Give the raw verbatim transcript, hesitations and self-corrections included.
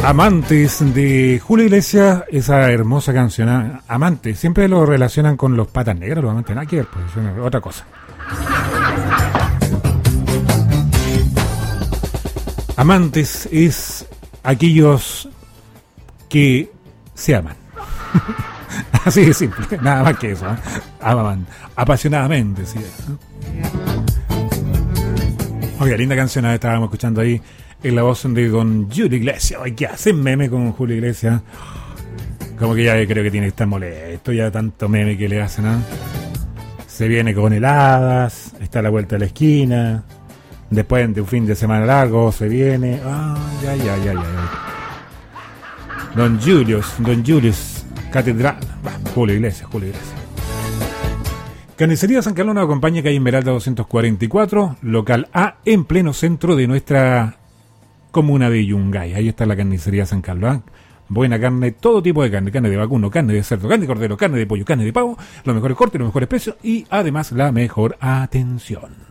Amantes de Julio Iglesias, esa hermosa canción, ¿eh? Amantes, siempre lo relacionan con los Patas Negras, los amantes, nada que ver, pues es otra cosa. Amantes es aquellos que se aman. Así de simple, nada más que eso, ¿eh? Aman apasionadamente, sí. Oye, linda canción, ¿eh? Estábamos escuchando ahí en la voz de don Julio Iglesias. Ay, que hace meme con Julio Iglesias. Como que ya creo que tiene que estar molesto, ya tanto meme que le hacen, ¿no? Se viene con heladas, está a la vuelta de la esquina. Después de un fin de semana largo se viene. Ay, ay, ay, ay, ay. Don Julius, don Julius, catedral. Bah, Julio Iglesias, Julio Iglesias. Carnicería San Carlos nos acompaña, calle Esmeralda doscientos cuarenta y cuatro, local A, en pleno centro de nuestra comuna de Yungay. Ahí está la Carnicería San Carlos, ¿eh? Buena carne, todo tipo de carne, carne de vacuno, carne de cerdo, carne de cordero, carne de pollo, carne de pavo, los mejores cortes, los mejores precios y además la mejor atención.